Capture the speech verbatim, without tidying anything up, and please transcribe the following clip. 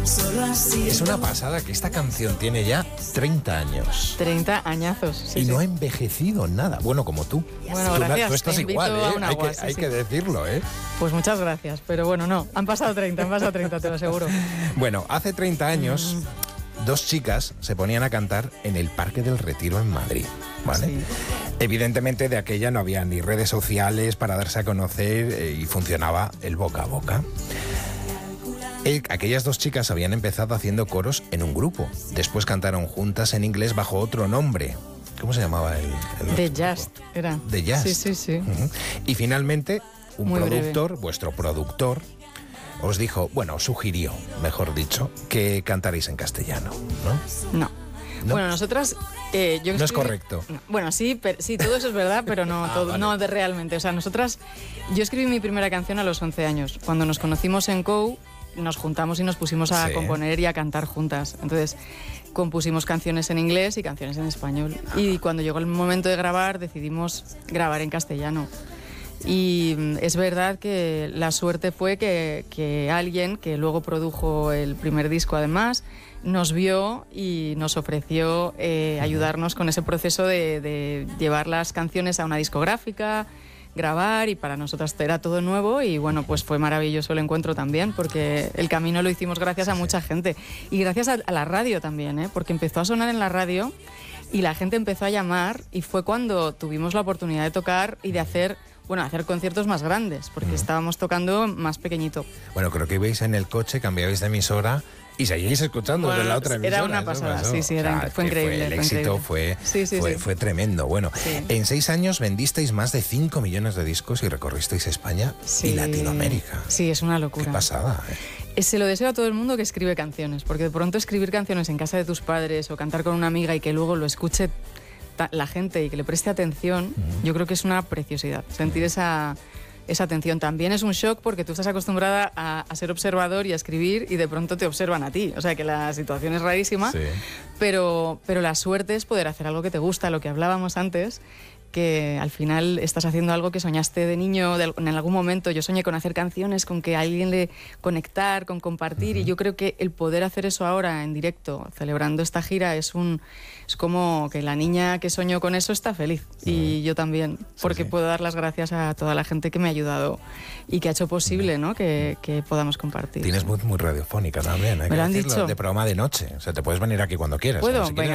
Es una pasada que esta canción tiene ya treinta años. treinta añazos, sí, y sí. no ha envejecido nada. Bueno, como tú. Bueno, tú, gracias. tú estás igual, ¿eh? Hay, agua, que, sí, hay sí. que decirlo, ¿eh? Pues muchas gracias, pero bueno, no. Han pasado treinta, han pasado treinta, te lo aseguro. Bueno, hace treinta años, mm. dos chicas se ponían a cantar en el Parque del Retiro en Madrid, ¿vale? Sí. Evidentemente de aquella no había ni redes sociales para darse a conocer eh, y funcionaba el boca a boca. El, aquellas dos chicas habían empezado haciendo coros en un grupo. Después cantaron juntas en inglés bajo otro nombre. ¿Cómo se llamaba el, el The Just, era. The Just. Sí, sí, sí. Uh-huh. Y finalmente, un Muy productor, breve. vuestro productor, os dijo, bueno, os sugirió, mejor dicho, que cantaréis en castellano, ¿no? No. ¿No? Bueno, nosotras... Eh, yo no escribí, es correcto. No, bueno, sí, pero, sí, todo eso es verdad, pero no, ah, todo, vale. no de realmente. O sea, nosotras... Yo escribí mi primera canción a los once años. Cuando nos conocimos en C O U, nos juntamos y nos pusimos a sí. componer y a cantar juntas. Entonces, compusimos canciones en inglés y canciones en español. Y cuando llegó el momento de grabar, decidimos grabar en castellano. Y es verdad que la suerte fue que, que alguien, que luego produjo el primer disco además, nos vio y nos ofreció eh, ayudarnos con ese proceso de, de llevar las canciones a una discográfica, grabar, y para nosotras era todo nuevo y bueno, pues fue maravilloso el encuentro también, porque el camino lo hicimos gracias a mucha gente y gracias a, a la radio también, ¿eh? Porque empezó a sonar en la radio y la gente empezó a llamar y fue cuando tuvimos la oportunidad de tocar y de hacer... Bueno, hacer conciertos más grandes, porque mm. estábamos tocando más pequeñito. Bueno, creo que ibais en el coche, cambiabais de emisora y seguíais escuchando bueno, de la otra emisora. Era una pasada, sí, sí, era, o sea, fue increíble. Fue, el fue éxito increíble. Fue, sí, sí, fue, sí. fue tremendo. Bueno, sí. en seis años vendisteis más de cinco millones de discos y recorristeis España sí. y Latinoamérica. Sí, es una locura. Qué pasada, ¿eh? Se lo deseo a todo el mundo que escribe canciones, porque de pronto escribir canciones en casa de tus padres o cantar con una amiga y que luego lo escuche la gente y que le preste atención, uh-huh. yo creo que es una preciosidad. Sentir uh-huh. esa... esa atención también es un shock porque tú estás acostumbrada a, a ser observador y a escribir y de pronto te observan a ti. O sea que la situación es rarísima, sí. pero, pero la suerte es poder hacer algo que te gusta, lo que hablábamos antes, que al final estás haciendo algo que soñaste de niño, de, en algún momento. Yo soñé con hacer canciones, con que a alguien le conectar, con compartir, uh-huh. y yo creo que el poder hacer eso ahora en directo, celebrando esta gira, es un es como que la niña que soñó con eso está feliz, uh-huh. y yo también, porque sí, sí. puedo dar las gracias a toda la gente que me ha ayudado y que ha hecho posible, ¿no?, que, que podamos compartir. Tienes muy, muy radiofónica también, ¿eh? Me lo han dicho. De programa de noche, o sea, te puedes venir aquí cuando quieras. ¿Puedo? ¿no? Si Venga,